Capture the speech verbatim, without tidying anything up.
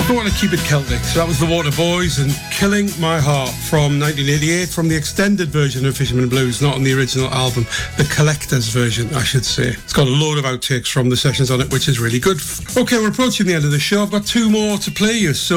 I want to keep it Celtic. So that was the Water Boys and Killing My Heart from nineteen eighty-eight, from the extended version of Fisherman Blues, not on the original album, the collector's version, I should say. It's got a load of outtakes from the sessions on it, which is really good. Okay, we're approaching the end of the show. I've got two more to play you, so